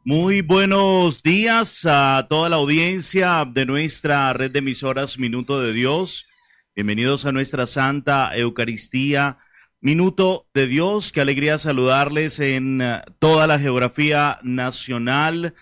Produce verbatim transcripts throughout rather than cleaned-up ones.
Muy buenos días a toda la audiencia de nuestra red de emisoras Minuto de Dios. Bienvenidos a nuestra Santa Eucaristía, Minuto de Dios. Qué alegría saludarles en toda la geografía nacional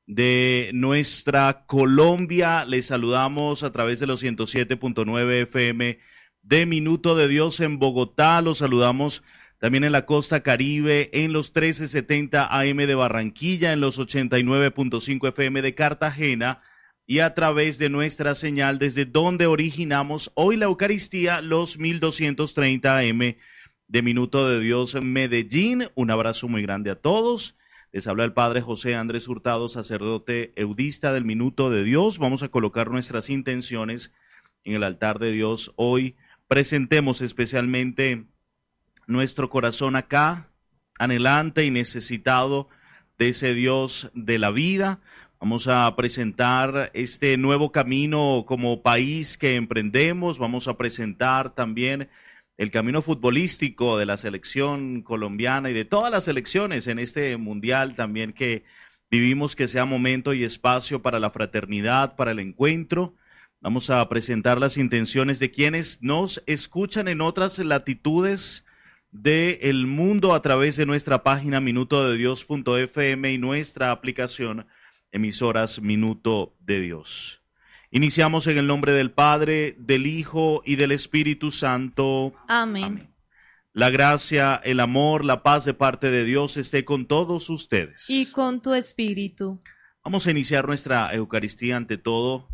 de nuestra Colombia. Les saludamos a través de los ciento siete punto nueve F M de Minuto de Dios en Bogotá. Los saludamos también en la costa Caribe, en los trece setenta A M de Barranquilla, en los ochenta y nueve punto cinco F M de Cartagena y a través de nuestra señal desde donde originamos hoy la Eucaristía, los mil doscientos treinta A M de Minuto de Dios en Medellín. Un abrazo muy grande a todos. Les habla el Padre José Andrés Hurtado, sacerdote eudista del Minuto de Dios. Vamos a colocar nuestras intenciones en el altar de Dios hoy. Presentemos especialmente nuestro corazón acá, anhelante y necesitado de ese Dios de la vida. Vamos a presentar este nuevo camino como país que emprendemos. Vamos a presentar también el camino futbolístico de la selección colombiana y de todas las selecciones en este mundial también que vivimos, que sea momento y espacio para la fraternidad, para el encuentro. Vamos a presentar las intenciones de quienes nos escuchan en otras latitudes del mundo a través de nuestra página minuto de dios punto f m y nuestra aplicación emisoras Minuto de Dios. Iniciamos en el nombre del Padre, del Hijo y del Espíritu Santo. Amén. Amén. La gracia, el amor, la paz de parte de Dios esté con todos ustedes. Y con tu espíritu. Vamos a iniciar nuestra Eucaristía ante todo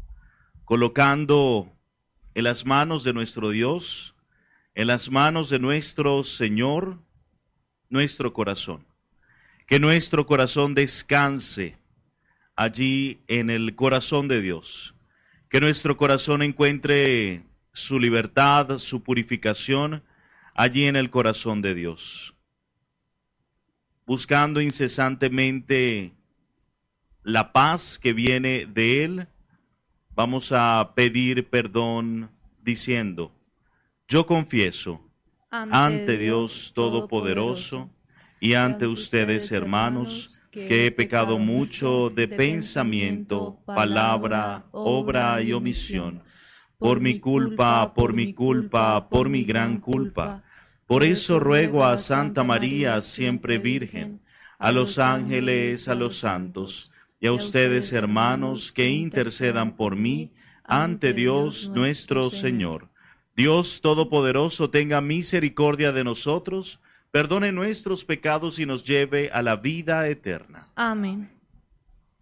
colocando en las manos de nuestro Dios, en las manos de nuestro Señor, nuestro corazón. Que nuestro corazón descanse allí en el corazón de Dios. Que nuestro corazón encuentre su libertad, su purificación allí en el corazón de Dios. Buscando incesantemente la paz que viene de Él, vamos a pedir perdón diciendo: yo confieso ante, ante Dios Todopoderoso y ante ustedes, hermanos, que he pecado mucho de pensamiento, palabra, obra y omisión, por mi culpa, por mi culpa, por mi gran culpa. Por eso ruego a Santa María, siempre Virgen, a los ángeles, a los santos, y a ustedes, hermanos, que intercedan por mí ante Dios nuestro Señor. Dios Todopoderoso tenga misericordia de nosotros, perdone nuestros pecados y nos lleve a la vida eterna. Amén.